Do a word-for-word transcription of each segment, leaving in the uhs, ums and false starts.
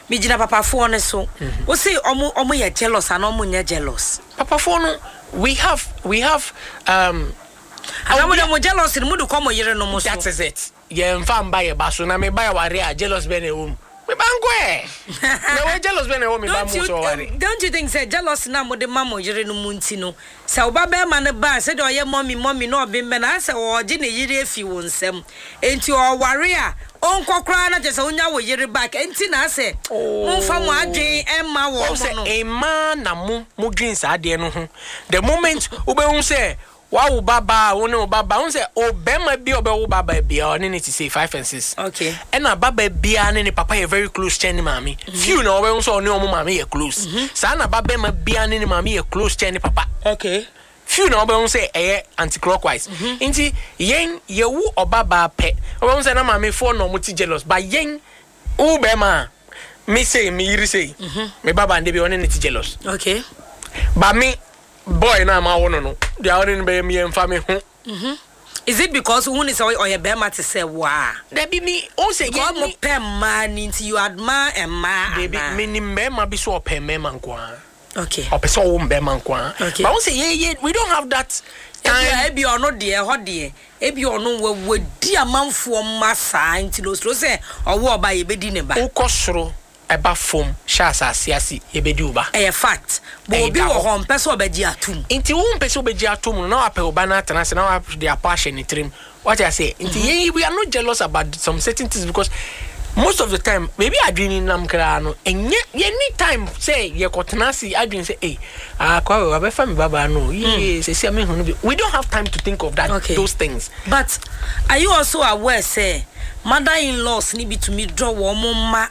me jina papa fo ne so wo say omo omo ye jealous and omo nya jealous papa fo no we have we have um Anamu de mo jealous ni mudu komo yire no mo so that is it ye mfa mba ye ba so na me ba ya ware a jealous be na wom me bango eh na we jealous be na wom me ba mo so ware don't you think say jealous na mo de mamo yire no munti no say oba be ma ne ba say de oye mommy mommy no obi me na say o je ne yire afi wo nsem enti o ware a onkokra na je say onya wo yire back enti na say mo fa mo adwen emma wo mo no e ma na mo mo dwen sa ade no ho the moment ube hu say wow baba won no baba won say obema bi obewo baba bia oni need to say five and six okay and na baba bia ne papa ye very close chain mami few na obewo so oni omo mami ye close sa na baba ma bia ne mami ye close chain papa okay few na obewo say eh anti clockwise nti yen ye wu obaba pe obewo say na mami for no muti jealous but yen obema me say me yiri say me baba nde bi oni need jealous okay but me boy na ma wono no they are in be me emfa me ho mhm is it because who is or your be mat say wa there be me o say God mo pem man into you admire a man baby me ni me ma bi so pem me man kwa okay o person wo be man kwa but o say yeah yeah we don't have that time e bi ono de ho de e bi ono we di amanfo masa into no so say owo oba ye be di ne ba ukosoro eba fom sha asase asi ye be di uba eh fact bo obi wo ho mpese obaji atum inti wo mpese obaji atum na ape oba na atana se na wa de apassion ni trim what I say inti ye we are not jealous about some certain things because most of the time maybe adwini nam kra no enye any time say ye kotenasi adwini say eh ah kwa we abefa me baba no ye say say me hunu we don't have time to think of that okay. Those things but are you also aware say mother-in-laws ni bi to me draw wo mama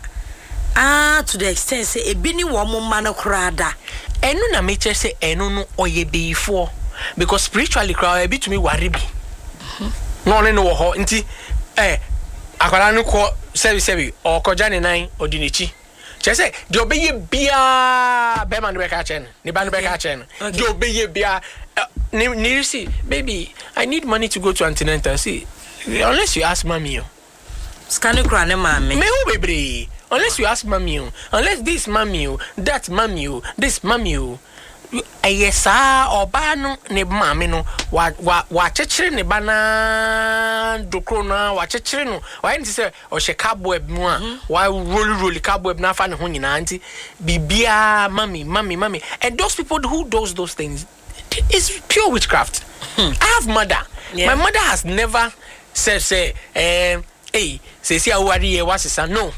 ah to the extent say e bi ni wo mama na krada enu na me che say enu no oye beifo because spiritually crowd e bi to me worry bi no ne no ho nti eh akwara no ko sebi sebi o koja ne nan odinechi che say de obeye bia be man be ka chen ni ba no be ka chen de obeye bia ni ni see baby I need money to go to antenatal see unless you ask mommy o skanu kra ne mama me hu bebre unless you ask mommy o unless this mommy o that mommy o this mommy o ayesa oba no ne mama no wa wa wa chechire ne bana dokro na wa chechire no wa nti se o she cobweb mu a wa roll roll cobweb na fa ne ho nyina nti bibia mommy mommy mommy and those people who does those things is pure witchcraft. hmm. I have mother yeah. My mother has never said say eh hey say see awari e wasisa no.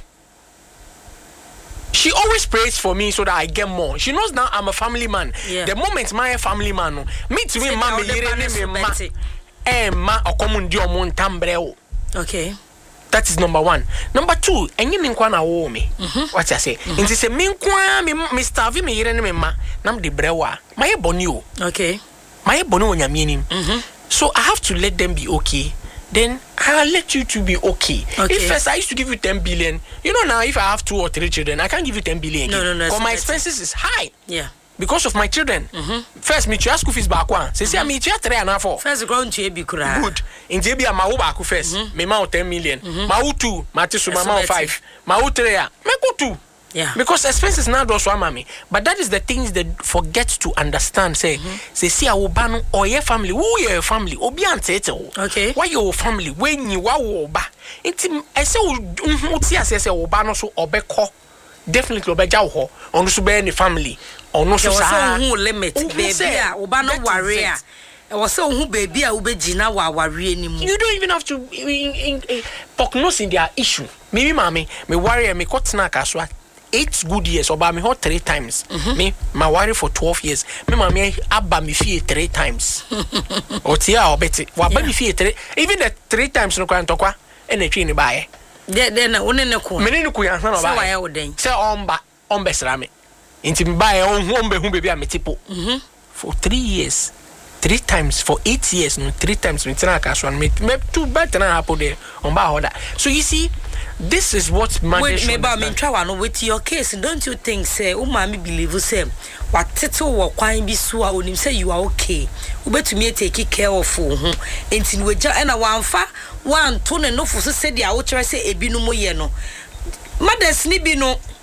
She always prays for me so that I get more. She knows now I'm a family man. Yeah. The moment my family man, no, me to me, mama, me ma, eh, ma, okomundi omo ntambreo. Okay. That is number one. Number two, enyi minkwa na wo me. What I say? Inti se minkwa me me starve me yire ne me ma, nam de brewa. Ma ye boni o. Okay. Ma ye boni o nyame ni. So I have to let them be okay. Then I'll let you to be okay. okay. If first I used to give you ten billion, you know now if I have two or three children, I can't give you ten billion. No, no, no. Because my expenses is high. Yeah. Because of my children. Mm-hmm. First, me to school fees back one. Say, say, me to three and a four. First, ground to be good. In J B, my back first. Me ma ten million. Ma two, ma two, ma five. Ma three, me go two. Yeah. Because expenses now do so mommy. But that is the things they forget to understand. Say, mm-hmm. say, see, our banu or your family, who your family, obi antete. Okay. Why your family? When you wa oba? It's I say, uti as I say, obano so obeko. Definitely obeja ho. Onu so be any family. Onu so sa. Who limit baby? Obano warrior. I was so who baby a ubejina wa warrior anymore. You don't even have to in, in, in, prognose in their issue. Maybe mommy, me warrior me got snack as well. Eight good years, or me hot three times. Mm-hmm. Me, my worry for twelve years. Me, mommy, abba me fee three times. Or tia or betty. Wabba me fee three. Even the three times no can't talk. And a tree buy. Then, only no cool. Many no kuya, no buy. I would then say on ba on besrame. Into buy on home be whom be a metipo. For three years. Three times for eight years, no three times. Me tena cash one. Me two better than apple there on ba order. So you see. This is what wait me ba me try one with your case. Don't you think say o ma me believe say what title wo kwan bi so a onim say you are okay ubetumi take care of wo ho enti we ja na wanfa wan to ne no fo so say dia wo kire say ebi no mo ye no mothers ni bi no